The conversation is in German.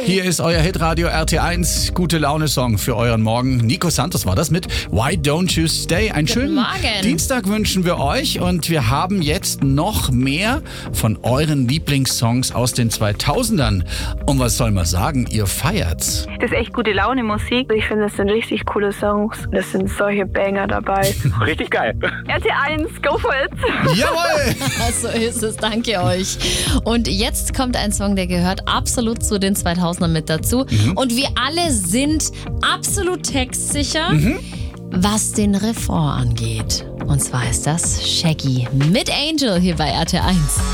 Hier ist euer Hitradio RT1 Gute Laune Song für euren Morgen. Nico Santos war das mit Why Don't You Stay. Einen schönen Morgen. Dienstag wünschen wir euch und wir haben jetzt noch mehr von euren Lieblingssongs aus den 2000ern. Und was soll man sagen, ihr feiert's. Das ist echt gute Laune Musik. Ich finde, das sind richtig coole Songs. Das sind solche Banger dabei. Richtig geil. RT1, go for it! Jawohl! So ist es, danke euch. Und jetzt kommt ein Song, der gehört absolut zu den 2000ern mit dazu. Und wir alle sind absolut textsicher, was den Refrain angeht. Und zwar ist das Shaggy mit Angel hier bei RT1.